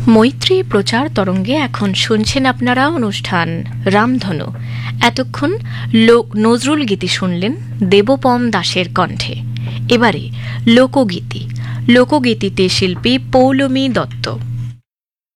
মৈত্রী প্রচার তরঙ্গে এখন শুনছেন আপনারা অনুষ্ঠান রামধনু। এতক্ষণ নজরুল গীতি শুনলেন দেবপম দাসের কণ্ঠে। এবারে লোকগীতি। লোকগীতিতে শিল্পী পৌলমী দত্ত।